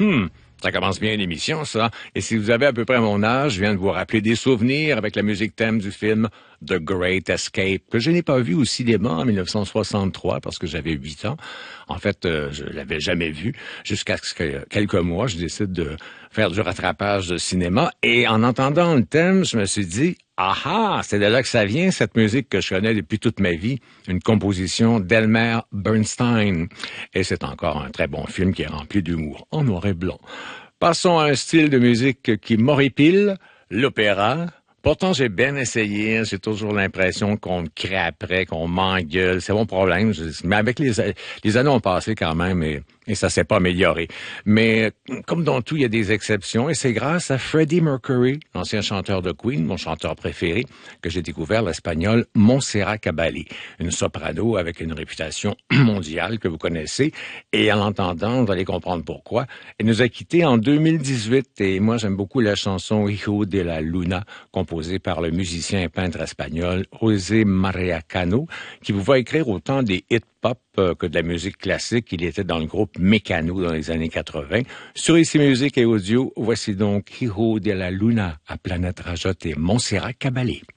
Ça commence bien l'émission, ça. Et si vous avez à peu près mon âge, je viens de vous rappeler des souvenirs avec la musique thème du film The Great Escape, que je n'ai pas vu au cinéma en 1963 parce que j'avais 8 ans. En fait, je l'avais jamais vu jusqu'à ce que quelques mois, je décide de faire du rattrapage de cinéma. Et en entendant le thème, je me suis dit, ah, c'est de là que ça vient, cette musique que je connais depuis toute ma vie, une composition d'Elmer Bernstein. Et c'est encore un très bon film qui est rempli d'humour en noir et blanc. Passons à un style de musique qui m'horripile, l'opéra. Pourtant, j'ai bien essayé. J'ai toujours l'impression qu'on me crée après, qu'on m'engueule. C'est mon problème. Mais avec les années ont passé quand même et ça s'est pas amélioré. Mais comme dans tout, il y a des exceptions et c'est grâce à Freddie Mercury, l'ancien chanteur de Queen, mon chanteur préféré, que j'ai découvert l'espagnol Montserrat Caballé, une soprano avec une réputation mondiale que vous connaissez. Et en l'entendant, vous allez comprendre pourquoi. Elle nous a quittés en 2018 et moi, j'aime beaucoup la chanson Hijo de la Luna, composé par le musicien et peintre espagnol José María Cano, qui vous va écrire autant des hits pop que de la musique classique. Il était dans le groupe Mécano dans les années 80. Sur ICI Musique et Audio, voici donc Hijo de la Luna à Planète Rajot et Montserrat Caballé.